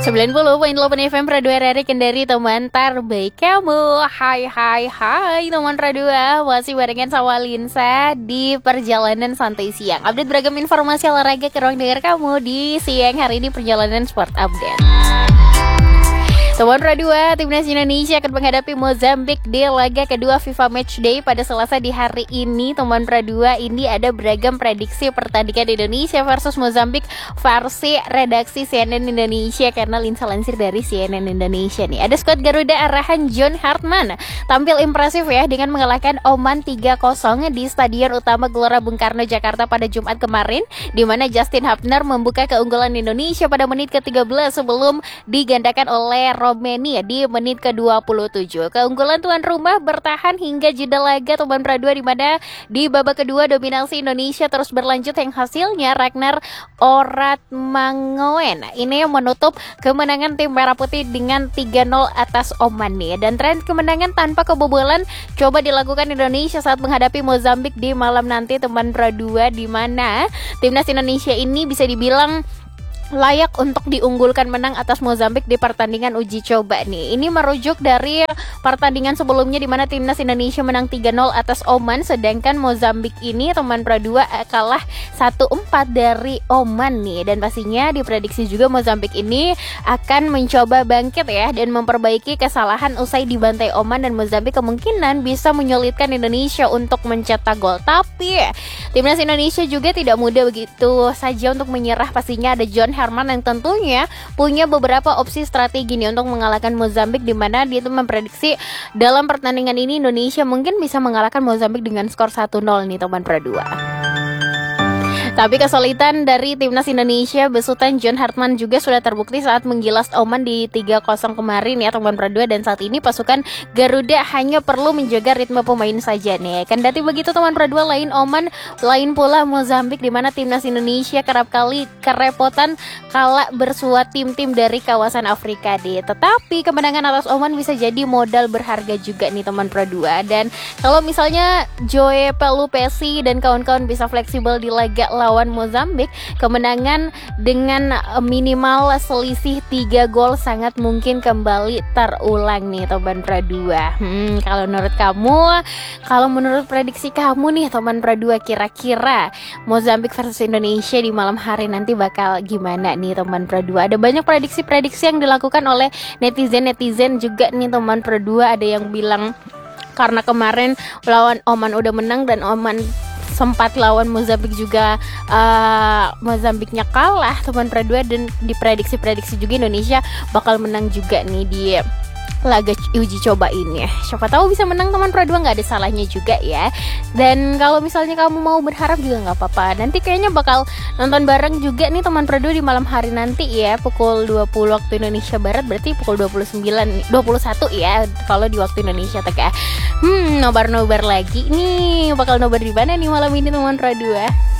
90.8 FM Radio RRI Kendari, teman terbaik kamu. Hai teman Radio, masih barengan sama Linsa di perjalanan santai siang. Update beragam informasi olahraga ke ruang dengar kamu di siang hari ini, perjalanan sport update. Teman Radio, Timnas Indonesia akan menghadapi Mozambik di laga kedua FIFA Matchday pada Selasa di hari ini. Teman Radio, ini ada beragam prediksi pertandingan Indonesia versus Mozambik versi redaksi CNN Indonesia, karena Linsa lansir dari CNN Indonesia nih. Ada skuad Garuda arahan John Hartman tampil impresif ya dengan mengalahkan Oman 3-0 di Stadion Utama Gelora Bung Karno Jakarta pada Jumat kemarin, di mana Justin Hubner membuka keunggulan Indonesia pada menit ke-13 sebelum digandakan oleh Romania di menit ke-27. Keunggulan tuan rumah bertahan hingga jeda laga teman Pradua, di mana di babak kedua dominasi Indonesia terus berlanjut yang hasilnya Ragnar Oratmangoen ini yang menutup kemenangan tim Merah Putih dengan 3-0 atas Oman nih. Dan tren kemenangan tanpa kebobolan coba dilakukan Indonesia saat menghadapi Mozambik di malam nanti teman Pradua, di mana timnas Indonesia ini bisa dibilang layak untuk diunggulkan menang atas Mozambik di pertandingan uji coba nih. Ini merujuk dari pertandingan sebelumnya di mana timnas Indonesia menang 3-0 atas Oman, sedangkan Mozambik ini teman Pradua kalah 1-4 dari Oman nih. Dan pastinya diprediksi juga Mozambik ini akan mencoba bangkit ya dan memperbaiki kesalahan usai dibantai Oman, dan Mozambik kemungkinan bisa menyulitkan Indonesia untuk mencetak gol. Tapi timnas Indonesia juga tidak mudah begitu saja untuk menyerah. Pastinya ada John Herman yang tentunya punya beberapa opsi strategi nih untuk mengalahkan Mozambik, di mana dia itu memprediksi dalam pertandingan ini Indonesia mungkin bisa mengalahkan Mozambik dengan skor 1-0 nih teman Pradua. Tapi kesulitan dari timnas Indonesia besutan John Hartman juga sudah terbukti saat menggilas Oman di 3-0 kemarin ya teman Pradua, dan saat ini pasukan Garuda hanya perlu menjaga ritme pemain saja nih. Kendati begitu teman Pradua, lain Oman, lain pula Mozambik, di mana timnas Indonesia kerap kali kerepotan kala bersuat tim-tim dari kawasan Afrika deh. Tetapi kemenangan atas Oman bisa jadi modal berharga juga nih teman Pradua. Dan kalau misalnya Joe Pelupesi dan kawan-kawan bisa fleksibel di laga lawan Mozambik, kemenangan dengan minimal selisih 3 gol sangat mungkin kembali terulang nih teman Pradua. Kalau menurut kamu, kalau menurut prediksi kamu nih teman Pradua, kira-kira Mozambik versus Indonesia di malam hari nanti bakal gimana nih teman Pradua? Ada banyak prediksi-prediksi yang dilakukan oleh netizen juga nih teman Pradua. Ada yang bilang karena kemarin lawan Oman udah menang dan Oman sempat lawan Mozambik juga, Mozambiknya kalah teman Pradua, dan diprediksi juga Indonesia bakal menang juga nih di laga uji coba ini. Siapa tahu bisa menang teman Pradua, nggak ada salahnya juga ya. Dan kalau misalnya kamu mau berharap juga nggak apa-apa. Nanti kayaknya bakal nonton bareng juga nih teman Pradua di malam hari nanti ya, pukul 20 waktu Indonesia Barat, berarti pukul 21 ya kalau di waktu Indonesia Tengah. Nobar lagi nih, bakal nobar di mana nih malam ini teman Pradua?